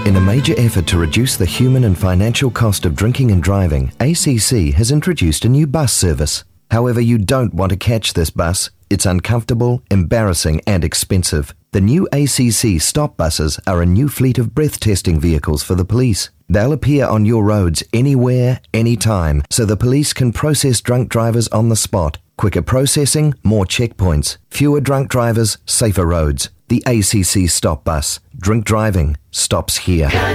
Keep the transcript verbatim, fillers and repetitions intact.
In a major effort to reduce the human and financial cost of drinking and driving, A C C has introduced a new bus service. However, you don't want to catch this bus. It's uncomfortable, embarrassing and expensive. The new A C C stop buses are a new fleet of breath testing vehicles for the police. They'll appear on your roads anywhere, anytime, so the police can process drunk drivers on the spot. Quicker processing, more checkpoints. Fewer drunk drivers, safer roads. The A C C Stop Bus. Drink driving stops here.